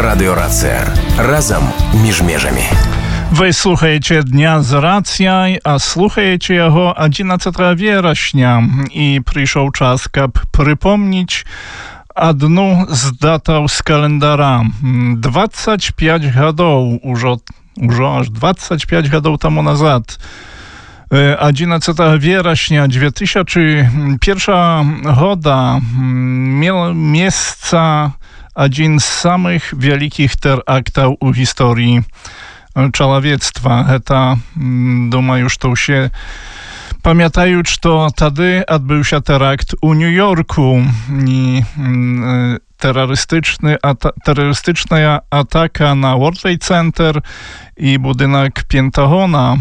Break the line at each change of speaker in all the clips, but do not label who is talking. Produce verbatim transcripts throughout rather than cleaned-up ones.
Радыёрацыя. Разам між межамі.
Вы слухаеце Дня з рацыяй, а слухаеце яго адзінаццатага верасня. І прыйшоў час, каб прыпомніць адну з датаў з календара. двадцать пять гадоў, ужо, ужо аж двадцать пять гадоў таму назад, адзінаццатага верасня две тысячи pierwszego года miał miejsce один z самых wielkich teraktów u historii człowiectwa. Это, думаю, что все памятают, что тады адбыўся теракт у Нью-Йорку и terrorystyczny ata- terrorystyczna ataka na World Trade Center i budynek Pentagona.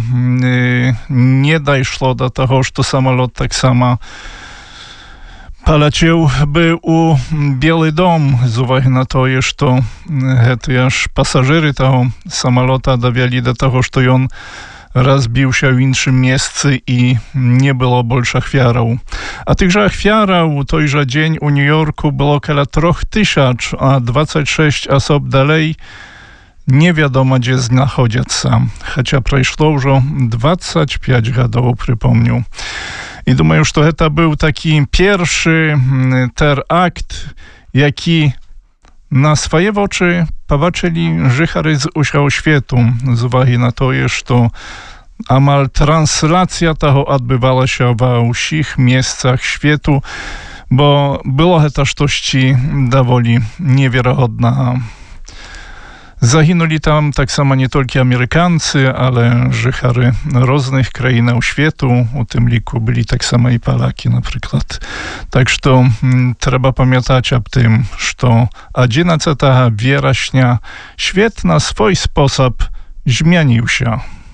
Nie dojszło do tego, że samolot tak samo poleciał by u Biały Dom, z uwagi na to, że to aż pasażery tego samolota dowieli do tego, że on rozbił się w innym miejscu i nie było больше ofiarów. A tychże ofiarów tojże dzień u New Yorku było około troch tysiąc, a двадцать шесть osób dalej nie wiadomo gdzie znajdują się. Chociaż przeszło już двадцать пять гадоў, przypomniał. I думаю, że to był taki pierwszy terakt, jaki na swoje oczy pobaczyli żychary z usiał światu, z uwagi na to, że to amal translacja tego odbywała się we wszystkich miejscach światu, bo było to coś dowoli niewiarygodna. Zaginuli tam tak samo nie tylko Amerykancy, ale żychary różnych krain światu, u tym liku byli tak samo i Polaki na przykład. Tak że m, trzeba pamiętać o tym, że jedenastego września świat na swój sposób zmienił się.